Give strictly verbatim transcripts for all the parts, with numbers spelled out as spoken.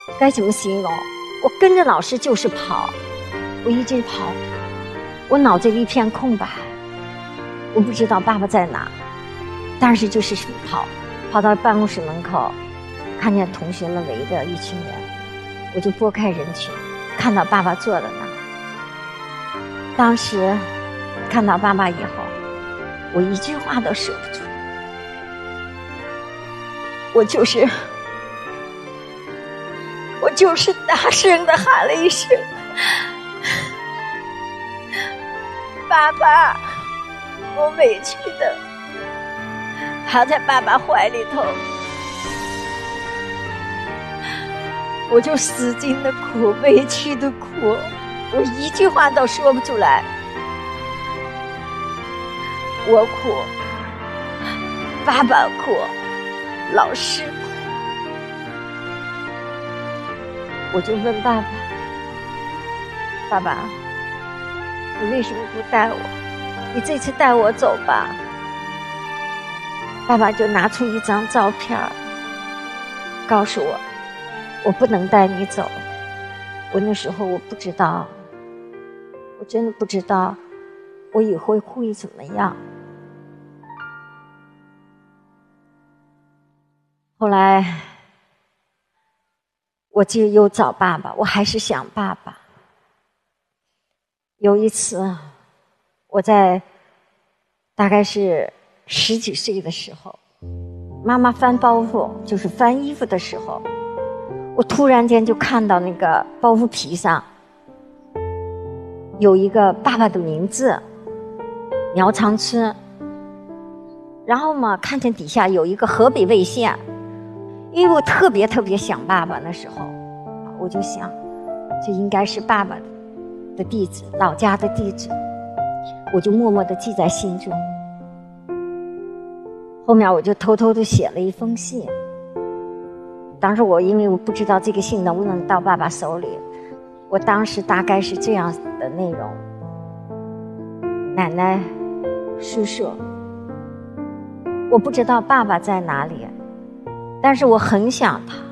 该怎么形容？我跟着老师就是跑，我一直跑，我脑子里一片空白，我不知道爸爸在哪，但是就是跑，跑到办公室门口，看见同学们围着一群人，我就拨开人群，看到爸爸坐在那儿。当时看到爸爸以后，我一句话都说不出，我就是我就是大声地喊了一声爸爸，我委屈的趴在爸爸怀里头，我就使劲的哭，委屈的哭，我一句话都说不出来。我哭，爸爸哭，老师哭。我就问爸爸，爸爸，你为什么不带我？你这次带我走吧。爸爸就拿出一张照片，告诉我我不能带你走。我那时候我不知道，我真的不知道我以后会怎么样。后来我就又找爸爸，我还是想爸爸。有一次我在大概是十几岁的时候，妈妈翻包袱，就是翻衣服的时候，我突然间就看到那个包袱皮上有一个爸爸的名字，苗长春。然后嘛，看见底下有一个河北魏县，因为我特别特别想爸爸，那时候我就想这应该是爸爸的地址，老家的地址，我就默默地记在心中。后面我就偷偷地写了一封信，当时我因为我不知道这个信能不能到爸爸手里，我当时大概是这样的内容：奶奶、叔叔，我不知道爸爸在哪里，但是我很想他，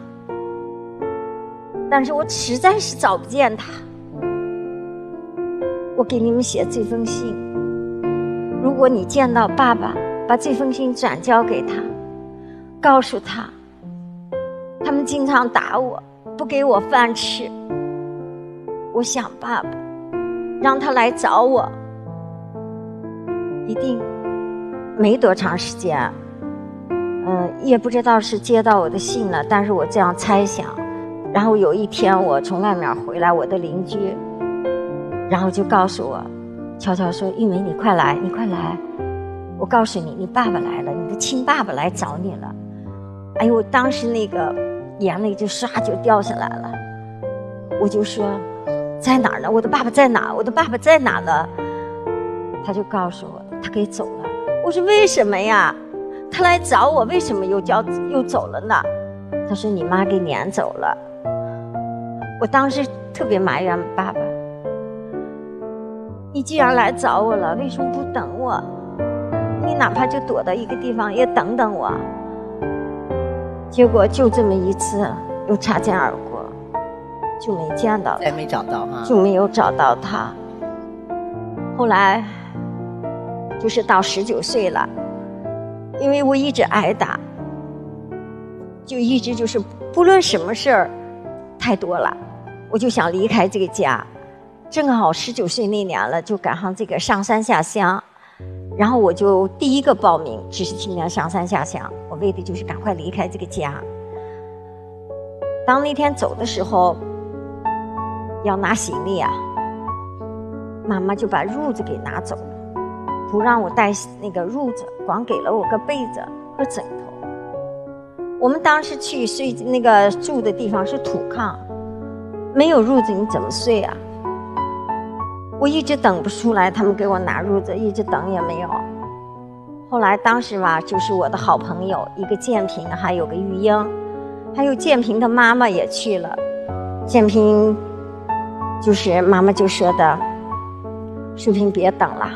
但是我实在是找不见他。我给你们写这封信，如果你见到爸爸，把这封信转交给他，告诉他他们经常打我，不给我饭吃，我想爸爸，让他来找我。一定没多长时间，嗯，也不知道是接到我的信了，但是我这样猜想。然后有一天我从外面回来，我的邻居然后就告诉我，悄悄说：玉梅，你快来，你快来，我告诉你，你爸爸来了，你的亲爸爸来找你了。哎呦，我当时那个眼泪就唰就掉下来了。我就说在哪儿呢？我的爸爸在哪？我的爸爸在哪了？他就告诉我他给走了。我说为什么呀？他来找我，为什么又叫又走了呢？他说你妈给撵走了。我当时特别埋怨爸爸，你既然来找我了，为什么不等我？你哪怕就躲到一个地方也等等我。结果就这么一次又擦肩而过，就没见到他， 再没找到哈， 就没有找到他。后来就是到十九岁了，因为我一直挨打，就一直就是不论什么事儿太多了，我就想离开这个家。正好十九岁那年了，就赶上这个上山下乡，然后我就第一个报名知识青年上山下乡，我为的就是赶快离开这个家。当那天走的时候要拿行李啊，妈妈就把褥子给拿走了，不让我带那个褥子，光给了我个被子和枕头。我们当时去睡那个住的地方是土炕，没有褥子你怎么睡啊？我一直等不出来他们给我拿褥子，一直等也没有。后来当时吧，就是我的好朋友一个建平，还有个玉英，还有建平的妈妈也去了。建平就是妈妈就说的，淑萍别等了，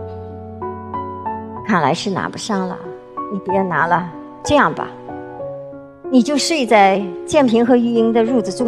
看来是拿不上了，你别拿了，这样吧，你就睡在建平和玉英的褥子中